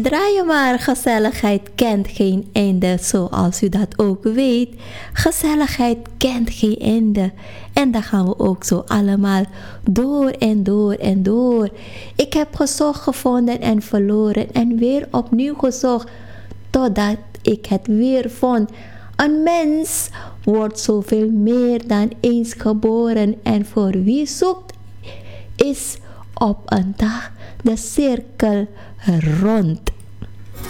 Draai je maar, gezelligheid kent geen einde, zoals u dat ook weet. Gezelligheid kent geen einde. En dan gaan we ook zo allemaal door en door en door. Ik heb gezocht, gevonden en verloren en weer opnieuw gezocht, totdat ik het weer vond. Een mens wordt zoveel meer dan eens geboren en voor wie zoekt is op een dag de cirkel rond.